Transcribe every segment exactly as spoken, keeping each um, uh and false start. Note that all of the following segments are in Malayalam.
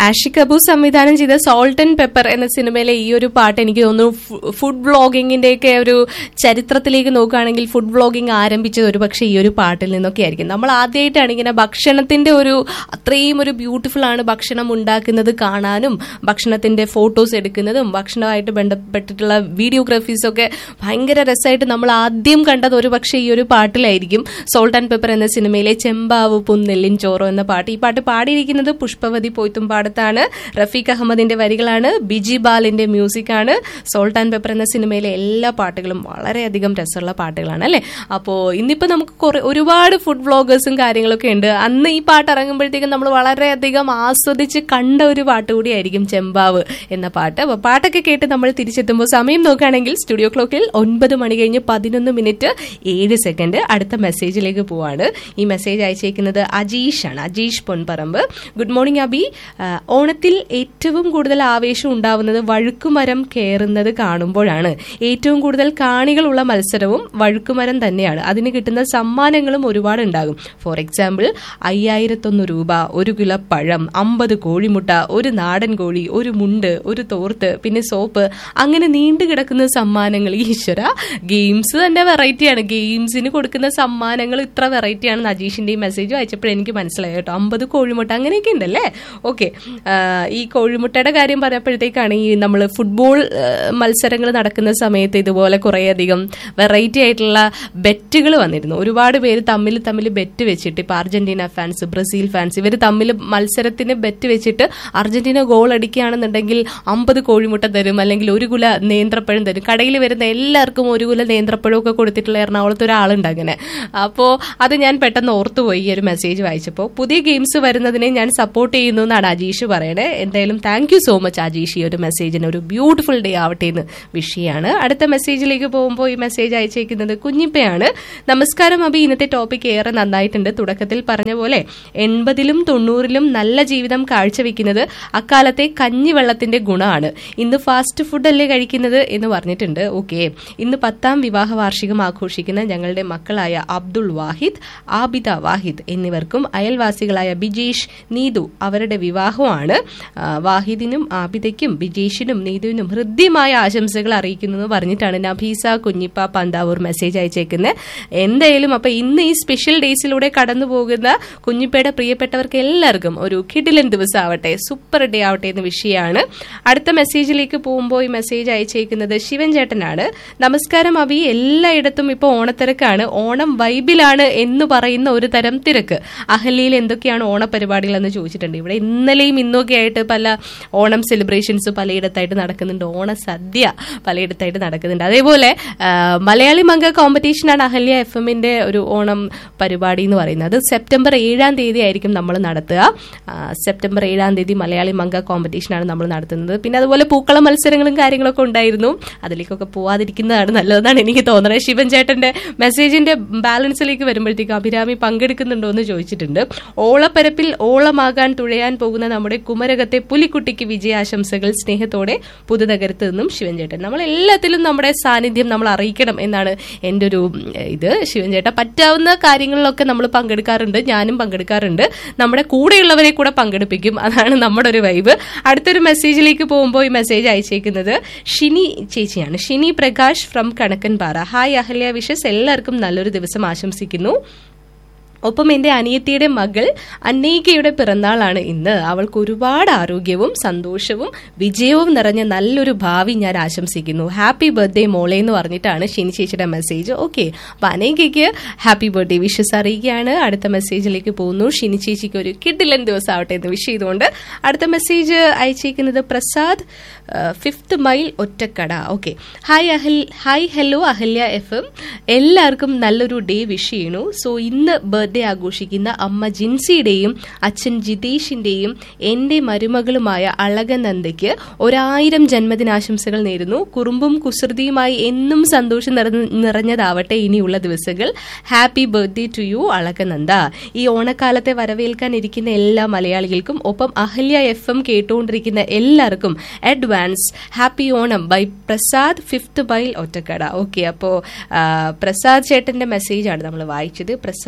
ആഷിഖ് അബു സംവിധാനം ചെയ്ത സോൾട്ട് ആൻഡ് പെപ്പർ എന്ന സിനിമയിലെ ഈ ഒരു പാട്ട് എനിക്ക് തോന്നുന്നു ഫുഡ് വ്ളോഗിങ്ങിന്റെ ഒക്കെ ഒരു ചരിത്രത്തിലേക്ക് നോക്കുകയാണെങ്കിൽ ഫുഡ് വ്ളോഗിങ് ആരംഭിച്ചത് ഒരു പക്ഷേ ഈ ഒരു പാട്ടിൽ നിന്നൊക്കെ ആയിരിക്കും. നമ്മൾ ആദ്യമായിട്ടാണ് ഇങ്ങനെ ഭക്ഷണത്തിന്റെ ഒരു അത്രയും ഒരു ബ്യൂട്ടിഫുൾ ആണ് ഭക്ഷണം ഉണ്ടാക്കുന്നത് കാണാനും ഭക്ഷണത്തിന്റെ ഫോട്ടോസ് എടുക്കുന്നതും ഭക്ഷണമായിട്ട് ബന്ധപ്പെട്ടിട്ടുള്ള വീഡിയോഗ്രാഫീസ് ഒക്കെ ഭയങ്കര രസമായിട്ട് നമ്മൾ ആദ്യം കണ്ടത് ഒരു പക്ഷേ ഈ ഒരു പാട്ടിലായിരിക്കും. സോൾട്ട് ആൻഡ് പെപ്പർ എന്ന സിനിമയിലെ ചെമ്പാവ് പുന്നെല്ലിൻ ചോറോ എന്ന പാട്ട്. ഈ പാട്ട് പാടിയിരിക്കുന്നത് പുഷ്പവതി പോയ്ത്തുംപാടത്താണ്. റഫീഖ് അഹമ്മദിന്റെ വരികളാണ്, ബിജി ബാലിന്റെ മ്യൂസിക് ആണ്. സോൾട്ട് ആൻഡ് പെപ്പർ എന്ന സിനിമയിലെ എല്ലാ പാട്ടുകളും വളരെയധികം രസമുള്ള പാട്ടുകളാണ് അല്ലെ. അപ്പോ ഇന്നിപ്പോ നമുക്ക് കുറെ ഒരുപാട് ഫുഡ് വ്ളോഗേഴ്സും കാര്യങ്ങളൊക്കെ ഉണ്ട്. അന്ന് ഈ പാട്ട് ഇറങ്ങുമ്പോഴത്തേക്കും നമ്മൾ വളരെയധികം ആസ്വദിച്ച് കണ്ട ഒരു പാട്ട് കൂടിയായിരിക്കും ചെമ്പാവ് എന്ന പാട്ട്. അപ്പൊ പാട്ടൊക്കെ കേട്ട് നമ്മൾ തിരിച്ചെത്തുമ്പോൾ സമയം നോക്കുകയാണെങ്കിൽ സ്റ്റുഡിയോ ക്ലോക്കിൽ ഒൻപത് മണി കഴിഞ്ഞ് പതിനൊന്ന് മിനിറ്റ് ഏഴ് സെക്കൻഡ്. അടുത്ത മെസ്സേജിലേക്ക് പോവാണ്. ഈ മെസ്സേജ് അയച്ചേക്കുന്നത് അജീഷ് ആണ്, അജീഷ് പൊൻപറമ്പ്. Good morning Abi. ഓണത്തിൽ ഏറ്റവും കൂടുതൽ ആവേശം ഉണ്ടാവുന്നത് വഴുക്കുമരം കയറുന്നത് കാണുമ്പോഴാണ്. ഏറ്റവും കൂടുതൽ കാണികളുള്ള മത്സരവും വഴുക്കുമരം തന്നെയാണ്. അതിന് കിട്ടുന്ന സമ്മാനങ്ങളും ഒരുപാട് ഉണ്ടാകും. ഫോർ എക്സാമ്പിൾ അയ്യായിരത്തൊന്ന് രൂപ, ഒരു കിലോ പഴം, അമ്പത് കോഴിമുട്ട, ഒരു നാടൻ കോഴി, ഒരു മുണ്ട്, ഒരു തോർത്ത്, പിന്നെ സോപ്പ്, അങ്ങനെ നീണ്ടു കിടക്കുന്ന സമ്മാനങ്ങൾ. ഈശ്വര, ഗെയിംസ് തന്നെ വെറൈറ്റിയാണ്. ഗെയിംസിന് കൊടുക്കുന്ന സമ്മാനങ്ങൾ ഇത്ര വെറൈറ്റിയാണ്. അജീഷിന്റെ ഈ മെസ്സേജ് വായിച്ചപ്പോൾ എനിക്ക് മനസ്സിലായി കേട്ടോ. അമ്പത് കോഴിമുട്ട അങ്ങനെയൊക്കെ ഉണ്ടല്ലേ. ഓക്കെ, ഈ കോഴിമുട്ടയുടെ കാര്യം പറയുമ്പോഴത്തേക്കാണ് ഈ നമ്മൾ ഫുട്ബോൾ മത്സരങ്ങൾ നടക്കുന്ന സമയത്ത് ഇതുപോലെ കുറേയധികം വെറൈറ്റി ആയിട്ടുള്ള ബെറ്റുകൾ വന്നിരുന്നു. ഒരുപാട് പേര് തമ്മിൽ തമ്മിൽ ബെറ്റ് വെച്ചിട്ട്, ഇപ്പൊ അർജന്റീന ഫാൻസ്, ബ്രസീൽ ഫാൻസ്, ഇവർ തമ്മിൽ മത്സരത്തിന് ബെറ്റ് വെച്ചിട്ട് അർജന്റീന ഗോൾ അടിക്കുകയാണെന്നുണ്ടെങ്കിൽ അമ്പത് കോഴിമുട്ട തരും, അല്ലെങ്കിൽ ഒരു കുല നേന്ത്രപ്പഴം തരും. കടയിൽ വരുന്ന എല്ലാവർക്കും ഒരു കുല നേന്ത്രപ്പഴമൊക്കെ കൊടുത്തിട്ടുള്ള എറണാകുളത്ത് ഒരാളുണ്ട് അങ്ങനെ. അപ്പോൾ അത് ഞാൻ പെട്ടെന്ന് ഓർത്തുപോയി ഈ ഒരു മെസ്സേജ് വായിച്ചപ്പോൾ. പുതിയ ഗെയിംസ് വരുന്നതിനെ ഞാൻ സപ്പോർട്ട് ചെയ്യുന്നു എന്നാണ് അജീഷ് പറയണേ. എന്തായാലും thank you so much Ajeesh, ഈ ഒരു മെസ്സേജിന് ഒരു ബ്യൂട്ടിഫുൾ ഡേ ആവട്ടെ എന്ന് വിഷയാണ്. അടുത്ത മെസ്സേജിലേക്ക് പോകുമ്പോൾ ഈ മെസ്സേജ് അയച്ചേക്കുന്നത് കുഞ്ഞിപ്പയാണ്. നമസ്കാരം അബി, ഇന്നത്തെ ടോപ്പിക് ഏറെ നന്നായിട്ടുണ്ട്. തുടക്കത്തിൽ പറഞ്ഞ പോലെ എൺപതിലും തൊണ്ണൂറിലും നല്ല ജീവിതം കാഴ്ചവെക്കുന്നത് അക്കാലത്തെ കഞ്ഞിവെള്ളത്തിന്റെ ഗുണമാണ്. ഇന്ന് ഫാസ്റ്റ് ഫുഡ് അല്ലേ കഴിക്കുന്നത് എന്ന് പറഞ്ഞിട്ടുണ്ട്. ഓക്കെ, ഇന്ന് പത്താം വിവാഹ വാർഷികം ആഘോഷിക്കുന്ന ഞങ്ങളുടെ മക്കളായ അബ്ദുൾ വാഹിദ്, ആബിദ വാഹിദ് എന്നിവർക്കും അയൽവാസികളായ ബിജീഷ്, നീതു അവരുടെ വിവാഹമാണ്. വാഹിദിനും ആബിദയ്ക്കും ബിജീഷിനും നീതുവിനും ഹൃദ്യമായ ആശംസകൾ അറിയിക്കുന്നു എന്ന് പറഞ്ഞിട്ടാണ് നഫീസ കുഞ്ഞിപ്പ പന്താവൂർ മെസ്സേജ് അയച്ചേക്കുന്നത്. എന്തായാലും അപ്പൊ ഇന്ന് ഈ സ്പെഷ്യൽ ഡേയ്സിലൂടെ കടന്നു പോകുന്ന കുഞ്ഞിപ്പയുടെ പ്രിയപ്പെട്ടവർക്ക് എല്ലാവർക്കും ഒരു കിടിലൻ ദിവസം ആവട്ടെ, സൂപ്പർ ഡേ ആവട്ടെ എന്ന് വിഷയമാണ്. അടുത്ത മെസ്സേജിലേക്ക് പോകുമ്പോൾ ഈ മെസ്സേജ് അയച്ചേക്കുന്നത് ശിവൻ ചേട്ടനാണ്. നമസ്കാരം അബി, എല്ലായിടത്തും ഇപ്പോൾ ഓണത്തിരക്കാണ്. ഓണം വൈബിലാണ് എന്ന് പറയുന്ന ഒരു തരം തിരക്ക്. അഹല്യയിൽ എന്തൊക്കെയാണ് ഓണപരിപാടികൾ എന്ന് ചോദിച്ചിട്ടുണ്ട്. ഇവിടെ ഇന്നലെയും ഇന്നൊക്കെ ആയിട്ട് പല ഓണം സെലിബ്രേഷൻസ് പലയിടത്തായിട്ട് നടക്കുന്നുണ്ട്. ഓണസദ്യ പലയിടത്തായിട്ട് നടക്കുന്നുണ്ട്. അതേപോലെ മലയാളി മംഗ കോമ്പറ്റീഷനാണ് അഹല്യ എഫ് എമ്മിന്റെ ഒരു ഓണം പരിപാടി എന്ന് പറയുന്നത്. സെപ്റ്റംബർ ഏഴാം തീയതി ആയിരിക്കും നമ്മൾ നടത്തുക. സെപ്റ്റംബർ ഏഴാം തീയതി മലയാളി മംഗ കോമ്പറ്റീഷനാണ് നമ്മൾ നടത്തുന്നത്. പിന്നെ അതുപോലെ പൂക്കള മത്സരങ്ങളും കാര്യങ്ങളൊക്കെ ഉണ്ടായിരുന്നു. അതിലേക്കൊക്കെ പോവാതിരിക്കുന്നതാണ് നല്ലതെന്നാണ് എനിക്ക് തോന്നുന്നത്. ശിവൻ ചേട്ടന്റെ മെസ്സേജിന്റെ ബാലൻസിലേക്ക് വരുമ്പോഴത്തേക്ക് അഭിരാമി പങ്കെടുക്കുന്നുണ്ടോ എന്ന് ചോദിച്ചിട്ടുണ്ട്. ഓളപ്പരപ്പിൽ ഓളമാകാൻ തുഴയാൻ പോകുന്ന നമ്മുടെ കുമരകത്തെ പുലിക്കുട്ടിക്ക് വിജയാശംസകൾ സ്നേഹത്തോടെ പുതുനഗരത്ത് നിന്നും ശിവൻ ചേട്ടൻ. നമ്മൾ എല്ലാത്തിലും നമ്മുടെ സാന്നിധ്യം നമ്മൾ അറിയിക്കണം എന്നാണ് എൻ്റെ ഒരു ഇത്. ശിവൻ ചേട്ടൻ പറ്റാവുന്ന കാര്യങ്ങളിലൊക്കെ നമ്മൾ പങ്കെടുക്കാറുണ്ട്, ഞാനും പങ്കെടുക്കാറുണ്ട്. നമ്മുടെ കൂടെയുള്ളവരെ കൂടെ പങ്കെടുപ്പിക്കും. അതാണ് നമ്മുടെ ഒരു വൈബ്. അടുത്തൊരു മെസ്സേജിലേക്ക് പോകുമ്പോൾ ഈ മെസ്സേജ് അയച്ചേക്കുന്നത് ഷിനി ചേച്ചിയാണ്. Shini Prakash from കണക്കൻപാറ. Hi Ahalya wishes, എല്ലാവർക്കും നല്ലൊരു ദിവസം ആശംസിക്കുന്നു. ഒപ്പം എന്റെ അനിയത്തിയുടെ മകൾ അന്നയികയുടെ പിറന്നാളാണ് ഇന്ന്. അവൾക്ക് ഒരുപാട് ആരോഗ്യവും സന്തോഷവും വിജയവും നിറഞ്ഞ നല്ലൊരു ഭാവി ഞാൻ ആശംസിക്കുന്നു. ഹാപ്പി ബർത്ത്ഡേ മോളെ എന്ന് പറഞ്ഞിട്ടാണ് ഷിനി ചേച്ചിയുടെ മെസ്സേജ്. ഓക്കെ, അപ്പൊ അനയികയ്ക്ക് ഹാപ്പി ബർത്ത്ഡേ വിഷസ് അറിയിക്കുകയാണ്. അടുത്ത മെസ്സേജിലേക്ക് പോകുന്നു. ഷിനി ചേച്ചിക്ക് ഒരു കിടിലൻ ദിവസം ആവട്ടെ എന്ന് വിഷ് ചെയ്തുകൊണ്ട് അടുത്ത message അയച്ചേക്കുന്നത് Prasad, fifth mile ഒറ്റക്കട. Okay, hi അഹൽ hi hello Ahalya F M, എല്ലാവർക്കും നല്ലൊരു ഡേ വിഷ് ചെയ്യണു. സോ ഇന്ന് ബർത്ത്ഡേ ആഘോഷിക്കുന്ന അമ്മ ജിൻസിയുടെയും അച്ഛൻ ജിതേഷിന്റെയും എന്റെ മരുമകളുമായ അളകനന്ദയ്ക്ക് ഒരായിരം ജന്മദിനാശംസകൾ നേരുന്നു. കുറുമ്പും കുസൃതിയുമായി എന്നും സന്തോഷം നിറഞ്ഞതാവട്ടെ ഇനിയുള്ള ദിവസങ്ങൾ. Happy birthday to you Alaknanda. ഈ ഓണക്കാലത്തെ വരവേൽക്കാൻ ഇരിക്കുന്ന എല്ലാ മലയാളികൾക്കും ഒപ്പം അഹല്യ എഫ് എം കേട്ടുകൊണ്ടിരിക്കുന്ന എല്ലാവർക്കും advance happy Onam by Prasad, fifth mile ഒറ്റക്കട. Okay, അപ്പോ പ്രസാദ് ചേട്ടന്റെ മെസ്സേജാണ് നമ്മൾ വായിച്ചത്. പ്രസാദ്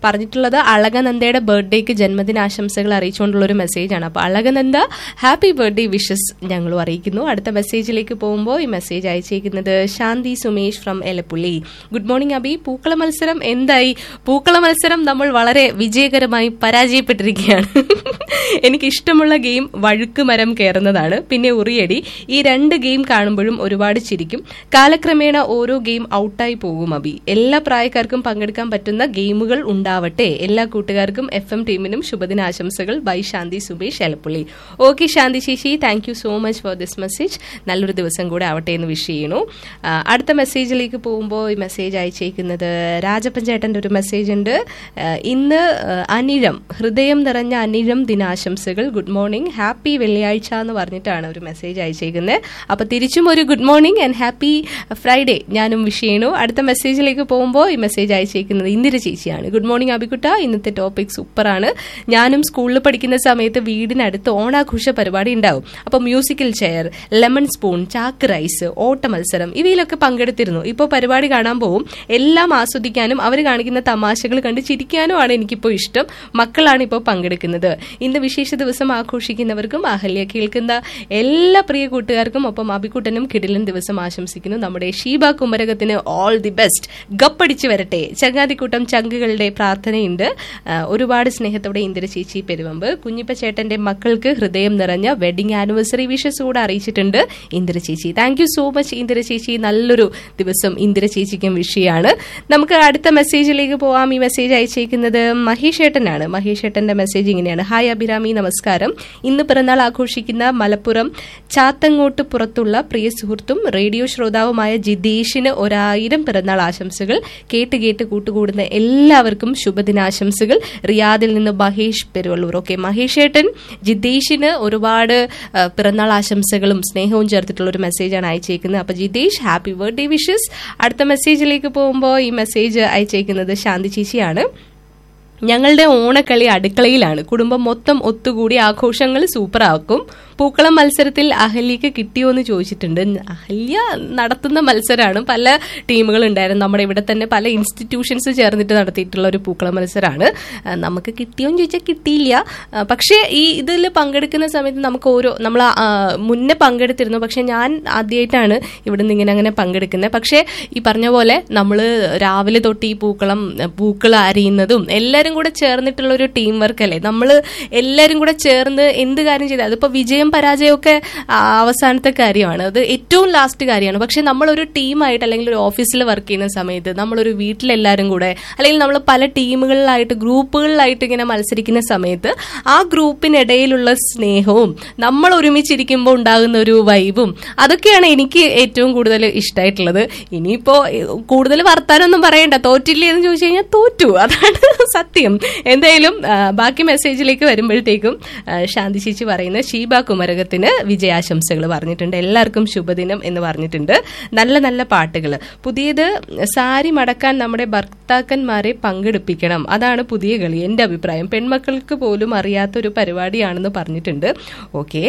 പറഞ്ഞിട്ടുള്ളത് അളകനന്ദയുടെ ബർത്ത്ഡേക്ക് ജന്മദിനാശംസകൾ അറിയിച്ചുകൊണ്ടുള്ള ഒരു മെസ്സേജാണ്. അപ്പോൾ അളകനന്ദ ഹാപ്പി ബർത്ത്ഡേ വിഷസ് ഞങ്ങളും അറിയിക്കുന്നു. അടുത്ത മെസ്സേജിലേക്ക് പോകുമ്പോൾ ഈ message അയച്ചേക്കുന്നത് Shanti Sumesh from Elappully. Good morning Abi, പൂക്കള മത്സരം എന്തായി? പൂക്കള മത്സരം നമ്മൾ വളരെ വിജയകരമായി പരാജയപ്പെട്ടിരിക്കുകയാണ്. എനിക്ക് ഇഷ്ടമുള്ള ഗെയിം വഴുക്ക് മരം കയറുന്നതാണ്, പിന്നെ ഉറിയടി. ഈ രണ്ട് ഗെയിം കാണുമ്പോഴും ഒരുപാട് ചിരിക്കും. കാലക്രമേണ ഓരോ ഗെയിം ഔട്ടായി പോകും അബി. എല്ലാ പ്രായക്കാർക്കും പങ്കെടുക്കാൻ പറ്റുന്ന ഗെയിമുകൾ ഉണ്ടാവട്ടെ. എല്ലാ കൂട്ടുകാർക്കും എഫ് എം ടീമിനും ശുഭദിനാശംസകൾ. By Shanti Subesh Elappully. Okay ശാന്തി ചേച്ചി, thank you so much for this message. നല്ലൊരു ദിവസം കൂടെ ആവട്ടെ എന്ന് വിഷ് ചെയ്യണു. അടുത്ത മെസ്സേജിലേക്ക് പോകുമ്പോൾ ഈ മെസ്സേജ് അയച്ചേക്കുന്നത് രാജപ്പൻ ചേട്ടന്റെ ഒരു മെസ്സേജ് ഉണ്ട്. ഇന്ന് അനിഴം, ഹൃദയം നിറഞ്ഞ അനിഴം ദിനാശംസകൾ. ഗുഡ് മോർണിംഗ്, ഹാപ്പി വെള്ളിയാഴ്ച എന്ന് പറഞ്ഞിട്ടാണ് ഒരു മെസ്സേജ് അയച്ചേക്കുന്നത്. അപ്പൊ തിരിച്ചും ഒരു good morning and happy Friday ഞാനും വിഷ് ചെയ്യണു. അടുത്ത മെസ്സേജിലേക്ക് പോകുമ്പോൾ ഈ മെസ്സേജ് അയച്ചേക്കുന്നത് ഇന്ദിര ചേച്ചിയാണ്. ഗുഡ് മോർണിംഗ് അബിക്കുട്ട, ഇന്നത്തെ ടോപ്പിക് സൂപ്പറാണ്. ഞാനും സ്കൂളിൽ പഠിക്കുന്ന സമയത്ത് വീടിനടുത്ത് ഓണാഘോഷ പരിപാടി ഉണ്ടാവും. അപ്പൊ മ്യൂസിക്കൽ ചെയർ, ലെമൺ സ്പൂൺ, ചാക്ക് റൈസ്, ഓട്ട മത്സരം ഇവയിലൊക്കെ പങ്കെടുത്തിരുന്നു. ഇപ്പോൾ പരിപാടി കാണാൻ പോവും. എല്ലാം ആസ്വദിക്കാനും അവർ കാണിക്കുന്ന തമാശകൾ കണ്ട് ചിരിക്കാനും ആണ് എനിക്കിപ്പോൾ ഇഷ്ടം. മക്കളാണ് ഇപ്പോൾ പങ്കെടുക്കുന്നത്. ഇന്ന് വിശേഷ ദിവസം ആഘോഷിക്കുന്നവർക്കും അഹല്യ കേൾക്കുന്ന എല്ലാ പ്രിയ കൂട്ടുകാർക്കും ഒപ്പം അബിക്കുട്ടനും കിടിലൻ ദിവസം ആശംസിക്കുന്നു. നമ്മുടെ ഷീബ കുമരകത്തിന് ഓൾ ദി ബെസ്റ്റ്, ഗപ്പടിച്ചു വരട്ടെ. ചങ്ങാതിക്കൂട്ടം ചങ്കുകളുടെ പ്രാർത്ഥനയുണ്ട്. ഒരുപാട് സ്നേഹത്തോടെ ഇന്ദിര ചേച്ചി പെരുവമ്പ്. കുഞ്ഞിപ്പ ചേട്ടന്റെ മക്കൾക്ക് ഹൃദയം നിറഞ്ഞ വെഡിങ് ആനിവേഴ്സറി വിഷസ് കൂടെ അറിയിച്ചിട്ടുണ്ട് ഇന്ദിര ചേച്ചി. Thank you so much Indira ചേച്ചി. നല്ലൊരു ദിവസം ഇന്ദിര ചേച്ചിക്കും വിഷയാണ്. നമുക്ക് അടുത്ത മെസ്സേജിലേക്ക് പോവാം. ഈ മെസ്സേജ് അയച്ചേക്കുന്നത് മഹേഷ് ഏട്ടനാണ്. മഹേഷ് ഏട്ടന്റെ മെസ്സേജ് ഇങ്ങനെയാണ്. ഹായ് അഭിരാമി, നമസ്കാരം. ഇന്ന് പിറന്നാൾ ആഘോഷിക്കുന്ന മലപ്പുറം ചാത്തങ്ങോട്ട് പുറത്തുള്ള പ്രിയ സുഹൃത്തും റേഡിയോ ശ്രോതാവുമായ ജിതേഷിന് ഒരായിരം പിറന്നാൾ ആശംസകൾ. കേട്ട് കേട്ട് കൂട്ടുകൂടുന്ന എല്ലാവർക്കും ശുഭദിനാശംസകൾ. റിയാദിൽ നിന്ന് മഹേഷ് പെരുവള്ളൂർ. ഓക്കെ, മഹേഷ് ഏട്ടൻ ജിതേഷിന് ഒരുപാട് പിറന്നാൾ ആശംസകളും സ്നേഹവും ചേർത്തിട്ടുള്ള ഒരു മെസ്സേജാണ് അയച്ചേക്കുന്നത്. അപ്പൊ ജിതേഷ്, ഹാപ്പി ബർത്ത്ഡേ വിഷസ്. അടുത്ത മെസ്സേജിലേക്ക് പോകുമ്പോൾ ഈ മെസ്സേജ് അയച്ചേക്കുന്നത് ശാന്തി ചേച്ചിയാണ്. ഞങ്ങളുടെ ഓണക്കളി അടുക്കളയിലാണ്. കുടുംബം മൊത്തം ഒത്തുകൂടി ആഘോഷങ്ങൾ സൂപ്പറാക്കും. പൂക്കളം മത്സരത്തിൽ അഹല്യക്ക് കിട്ടിയോ എന്ന് ചോദിച്ചിട്ടുണ്ട്. അഹല്യ നടത്തുന്ന മത്സരമാണ്. പല ടീമുകൾ ഉണ്ടായിരുന്നു. നമ്മുടെ ഇവിടെ തന്നെ പല ഇൻസ്റ്റിറ്റ്യൂഷൻസ് ചേർന്നിട്ട് നടത്തിയിട്ടുള്ള ഒരു പൂക്കളം മത്സരമാണ്. നമുക്ക് കിട്ടിയോന്ന് ചോദിച്ചാൽ കിട്ടിയില്ല. പക്ഷേ ഈ ഇതിൽ പങ്കെടുക്കുന്ന സമയത്ത് നമുക്ക് ഓരോ നമ്മൾ മുന്നേ പങ്കെടുത്തിരുന്നു. പക്ഷെ ഞാൻ ആദ്യമായിട്ടാണ് ഇവിടെ നിന്ന് ഇങ്ങനെ അങ്ങനെ പങ്കെടുക്കുന്നത്. പക്ഷേ ഈ പറഞ്ഞ പോലെ നമ്മൾ രാവിലെ തൊട്ട് ഈ പൂക്കളം പൂക്കൾ അരിയുന്നതും എല്ലാവരും കൂടെ ചേർന്നിട്ടുള്ള ഒരു ടീം വർക്ക് അല്ലേ. നമ്മൾ എല്ലാവരും കൂടെ ചേർന്ന് എന്ത് കാര്യം ചെയ്താൽ അതിപ്പോ വിജയം പരാജയമൊക്കെ അവസാനത്തെ കാര്യമാണ്, അത് ഏറ്റവും ലാസ്റ്റ് കാര്യമാണ്. പക്ഷെ നമ്മളൊരു ടീമായിട്ട് അല്ലെങ്കിൽ ഒരു ഓഫീസിൽ വർക്ക് ചെയ്യുന്ന സമയത്ത് നമ്മളൊരു വീട്ടിലെല്ലാവരും കൂടെ അല്ലെങ്കിൽ നമ്മൾ പല ടീമുകളിലായിട്ട് ഗ്രൂപ്പുകളിലായിട്ട് ഇങ്ങനെ മത്സരിക്കുന്ന സമയത്ത് ആ ഗ്രൂപ്പിനിടയിലുള്ള സ്നേഹവും നമ്മൾ ഒരുമിച്ചിരിക്കുമ്പോൾ ഉണ്ടാകുന്ന ഒരു വൈബും അതൊക്കെയാണ് എനിക്ക് ഏറ്റവും കൂടുതൽ ഇഷ്ടമായിട്ടുള്ളത്. ഇനിയിപ്പോ കൂടുതൽ വർത്താനൊന്നും പറയണ്ട, തോറ്റില്ലേ എന്ന് ചോദിച്ചു കഴിഞ്ഞാൽ തോറ്റു, അതാണ് സത്യം. എന്തായാലും ബാക്കി മെസ്സേജിലേക്ക് വരുമ്പോഴത്തേക്കും ശാന്തി ചേച്ചി പറയുന്ന ഷീബ കുമരകത്തിന് വിജയാശംസകൾ പറഞ്ഞിട്ടുണ്ട്. എല്ലാവർക്കും ശുഭദിനം എന്ന് പറഞ്ഞിട്ടുണ്ട്. നല്ല നല്ല പാട്ടുകൾ. പുതിയത് സാരി മടക്കാൻ നമ്മുടെ ഭർത്താക്കന്മാരെ പങ്കെടുപ്പിക്കണം, അതാണ് പുതിയ കളി. എന്റെ അഭിപ്രായം പെൺമക്കൾക്ക് പോലും അറിയാത്തൊരു പരിപാടിയാണെന്ന് പറഞ്ഞിട്ടുണ്ട്. ഓക്കെ,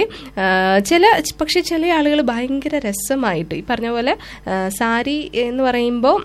ചില പക്ഷെ ചില ആളുകൾ ഭയങ്കര രസമായിട്ട് ഈ പറഞ്ഞ പോലെ സാരി എന്ന് പറയുമ്പോൾ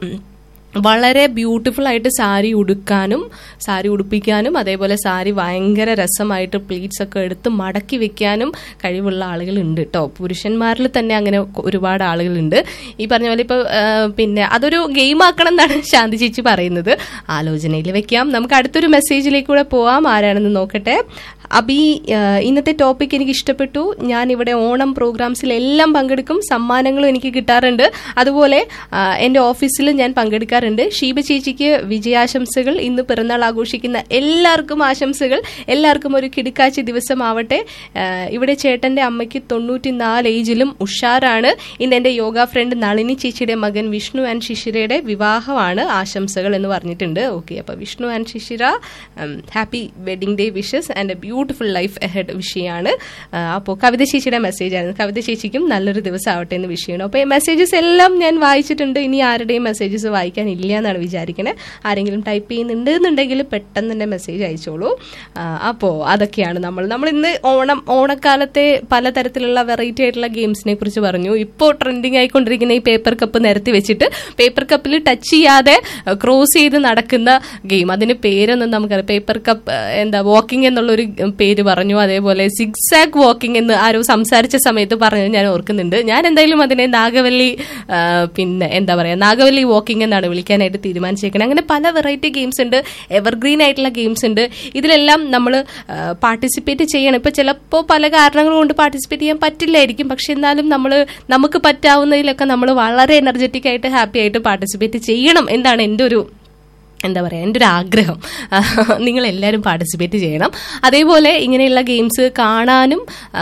വളരെ ബ്യൂട്ടിഫുൾ ആയിട്ട് സാരി ഉടുക്കാനും സാരി ഉടുപ്പിക്കാനും അതേപോലെ സാരി ഭയങ്കര രസമായിട്ട് പ്ലീറ്റ്സ് ഒക്കെ എടുത്ത് മടക്കി വെക്കാനും കഴിവുള്ള ആളുകളുണ്ട് കേട്ടോ. പുരുഷന്മാരിൽ തന്നെ അങ്ങനെ ഒരുപാട് ആളുകളുണ്ട്. ഈ പറഞ്ഞ പോലെ ഇപ്പൊ പിന്നെ അതൊരു ഗെയിം ആക്കണം എന്നാണ് ശാന്തി ചേച്ചി പറയുന്നത്. ആലോചനയിൽ വെക്കാം. നമുക്ക് അടുത്തൊരു മെസ്സേജിലേക്ക് കൂടെ പോവാം. ആരാണെന്ന് നോക്കട്ടെ. അബി, ഇന്നത്തെ ടോപ്പിക് എനിക്ക് ഇഷ്ടപ്പെട്ടു. ഞാൻ ഇവിടെ ഓണം പ്രോഗ്രാംസിൽ എല്ലാം പങ്കെടുക്കും. സമ്മാനങ്ങളും എനിക്ക് കിട്ടാറുണ്ട്. അതുപോലെ എന്റെ ഓഫീസിൽ ഞാൻ പങ്കെടുക്കാറുണ്ട്. ഷീബ ചേച്ചിക്ക് വിജയാശംസകൾ. ഇന്ന് പിറന്നാൾ ആഘോഷിക്കുന്ന എല്ലാവർക്കും ആശംസകൾ. എല്ലാവർക്കും ഒരു കിടുക്കാച്ചി ദിവസമാവട്ടെ. ഇവിടെ ചേട്ടന്റെ അമ്മയ്ക്ക് തൊണ്ണൂറ്റിനാല് ഏജിലും ഉഷാറാണ്. ഇന്ന് എന്റെ യോഗ ഫ്രണ്ട് നളിനി ചേച്ചിയുടെ മകൻ വിഷ്ണു ആൻഡ് ശിശിരയുടെ വിവാഹമാണ്. ആശംസകൾ എന്ന് പറഞ്ഞിട്ടുണ്ട്. ഓക്കെ, അപ്പൊ Vishnu and ശിശിര, happy wedding day wishes and A beautiful life ahead വിഷയമാണ്. അപ്പോൾ കവിത ചേച്ചിയുടെ മെസ്സേജ് ആയിരുന്നു. കവിത ചേച്ചിക്കും നല്ലൊരു ദിവസം ആവട്ടെ എന്ന് വിഷയമാണ്. അപ്പോൾ ഈ മെസ്സേജസ് എല്ലാം ഞാൻ വായിച്ചിട്ടുണ്ട്. ഇനി ആരുടെയും മെസ്സേജസ് വായിക്കാനില്ല എന്നാണ് വിചാരിക്കണേ. ആരെങ്കിലും ടൈപ്പ് ചെയ്യുന്നുണ്ട് എന്നുണ്ടെങ്കിൽ പെട്ടെന്ന് തന്നെ മെസ്സേജ് അയച്ചോളൂ. അപ്പോൾ അതൊക്കെയാണ് നമ്മൾ നമ്മൾ ഇന്ന് ഓണം ഓണക്കാലത്തെ പലതരത്തിലുള്ള വെറൈറ്റി ആയിട്ടുള്ള ഗെയിംസിനെ കുറിച്ച് പറഞ്ഞു. ഇപ്പോൾ ട്രെൻഡിങ് ആയിക്കൊണ്ടിരിക്കുന്ന ഈ പേപ്പർ കപ്പ് നിരത്തി വെച്ചിട്ട് പേപ്പർ കപ്പിൽ ടച്ച് ചെയ്യാതെ ക്രോസ് ചെയ്ത് നടക്കുന്ന ഗെയിം, അതിന് പേരൊന്നും നമുക്കറിയാം. പേപ്പർ കപ്പ് എന്താ വാക്കിംഗ് എന്നുള്ളൊരു പേര് പറഞ്ഞു. അതേപോലെ സിഗ്സാഗ് വാക്കിംഗ് എന്ന് ആരോ സംസാരിച്ച സമയത്ത് പറഞ്ഞത് ഞാൻ ഓർക്കുന്നുണ്ട്. ഞാൻ എന്തായാലും അതിനെ നാഗവല്ലി പിന്നെ എന്താ പറയാ നാഗവല്ലി വാക്കിംഗ് എന്നാണ് വിളിക്കാനായിട്ട് തീരുമാനിച്ചേക്കുന്നത്. അങ്ങനെ പല വെറൈറ്റി ഗെയിംസ് ഉണ്ട്, എവർഗ്രീൻ ആയിട്ടുള്ള ഗെയിംസ് ഉണ്ട്. ഇതിലെല്ലാം നമ്മൾ പാർട്ടിസിപ്പേറ്റ് ചെയ്യണം. ഇപ്പൊ ചിലപ്പോൾ പല കാരണങ്ങൾ കൊണ്ട് പാർട്ടിസിപ്പേറ്റ് ചെയ്യാൻ പറ്റില്ലായിരിക്കും. പക്ഷെ എന്നാലും നമ്മൾ നമുക്ക് പറ്റാവുന്നതിലൊക്കെ നമ്മൾ വളരെ എനർജറ്റിക് ആയിട്ട് ഹാപ്പി ആയിട്ട് പാർട്ടിസിപ്പേറ്റ് ചെയ്യണം എന്നാണ് എൻ്റെ ഒരു എന്താ പറയുക എൻ്റെ ഒരു ആഗ്രഹം. നിങ്ങളെല്ലാവരും പാർട്ടിസിപ്പേറ്റ് ചെയ്യണം. അതേപോലെ ഇങ്ങനെയുള്ള ഗെയിംസ് കാണാനും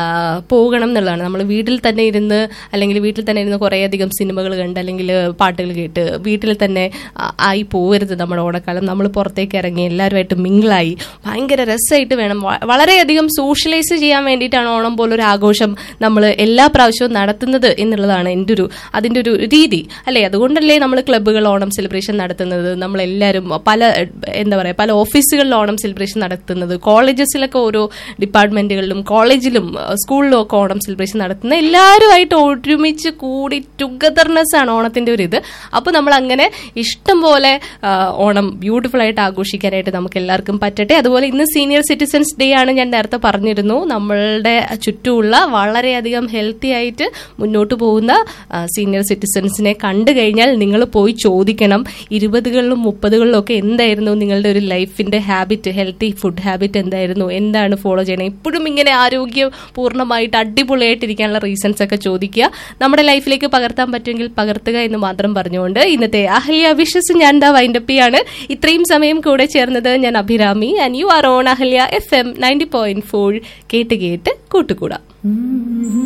പോകണം എന്നുള്ളതാണ്. നമ്മൾ വീട്ടിൽ തന്നെ ഇരുന്ന് അല്ലെങ്കിൽ വീട്ടിൽ തന്നെ ഇരുന്ന് കുറേയധികം സിനിമകൾ കണ്ട് അല്ലെങ്കിൽ പാട്ടുകൾ കേട്ട് വീട്ടിൽ തന്നെ ആയി പോകരുത് നമ്മുടെ ഓണക്കാലം. നമ്മൾ പുറത്തേക്ക് ഇറങ്ങി എല്ലാവരുമായിട്ട് മിങ്കിളായി ഭയങ്കര രസമായിട്ട് വേണം. വളരെയധികം സോഷ്യലൈസ് ചെയ്യാൻ വേണ്ടിയിട്ടാണ് ഓണം പോലൊരു ആഘോഷം നമ്മൾ എല്ലാ പ്രാവശ്യവും നടത്തുന്നത് എന്നുള്ളതാണ് എൻ്റെ ഒരു അതിൻ്റെ ഒരു രീതി അല്ലേ. അതുകൊണ്ടല്ലേ നമ്മൾ ക്ലബ്ബുകൾ ഓണം സെലിബ്രേഷൻ നടത്തുന്നത്, നമ്മളെല്ലാവരും പല എന്താ പറയുക പല ഓഫീസുകളിൽ ഓണം സെലിബ്രേഷൻ നടത്തുന്നത്, കോളേജസിലൊക്കെ ഓരോ ഡിപ്പാർട്ട്മെന്റുകളിലും കോളേജിലും സ്കൂളിലും ഒക്കെ ഓണം സെലിബ്രേഷൻ നടത്തുന്ന എല്ലാവരുമായിട്ട് ഒരുമിച്ച് കൂടി ടുഗദർനെസ് ആണ് ഓണത്തിന്റെ ഒരു ഇത്. അപ്പോൾ നമ്മൾ അങ്ങനെ ഇഷ്ടം പോലെ ഓണം ബ്യൂട്ടിഫുൾ ആയിട്ട് ആഘോഷിക്കാനായിട്ട് നമുക്ക് എല്ലാവർക്കും പറ്റട്ടെ. അതുപോലെ ഇന്ന് സീനിയർ സിറ്റിസൺസ് ഡേ ആണ്. ഞാൻ നേരത്തെ പറഞ്ഞിരുന്നു, നമ്മളുടെ ചുറ്റുമുള്ള വളരെയധികം ഹെൽത്തി ആയിട്ട് മുന്നോട്ട് പോകുന്ന സീനിയർ സിറ്റിസൺസിനെ കണ്ടു കഴിഞ്ഞാൽ നിങ്ങൾ പോയി ചോദിക്കണം, ഇരുപതുകളിലും മുപ്പതുകളിലും ഒക്കെ എന്തായിരുന്നു നിങ്ങളുടെ ഒരു ലൈഫിന്റെ ഹാബിറ്റ്, ഹെൽത്തി ഫുഡ് ഹാബിറ്റ് എന്തായിരുന്നു, എന്താണ് ഫോളോ ചെയ്യണത്, ഇപ്പോഴും ഇങ്ങനെ ആരോഗ്യപൂർണ്ണമായിട്ട് അടിപൊളിയായിട്ടിരിക്കാനുള്ള റീസൺസ് ഒക്കെ ചോദിക്കുക. നമ്മുടെ ലൈഫിലേക്ക് പകർത്താൻ പറ്റുമെങ്കിൽ പകർത്തുക എന്ന് മാത്രം പറഞ്ഞുകൊണ്ട് ഇന്നത്തെ അഹല്യ വിഷസ് ഞാൻ ദാ വൈൻഡപ്പ് ചെയ്യാണ്. ഇത്രയും സമയം കൂടെ ചേർന്നത് ഞാൻ Abhirami. And you are on Ahalya F M ninety point four. കേട്ട് കേട്ട് കൂട്ടുകൂടാം.